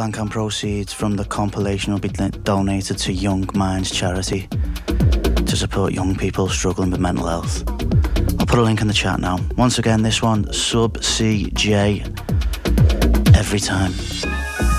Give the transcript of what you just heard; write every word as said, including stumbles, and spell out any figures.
Bandcamp proceeds from the compilation will be donated to Young Minds charity to support young people struggling with mental health. I'll put a link in the chat now. Once again, this one, Sub C J, Every Time.